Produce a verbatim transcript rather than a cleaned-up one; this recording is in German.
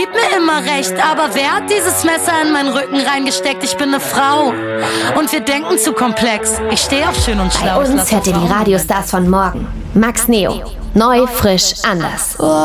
gib mir immer recht, aber wer hat dieses Messer in meinen Rücken reingesteckt? Ich bin eine Frau und wir denken zu komplex. Ich stehe auf schön und schlau. Bei uns hört ihr die Radiostars von morgen. Max Neo. Neu, frisch, anders.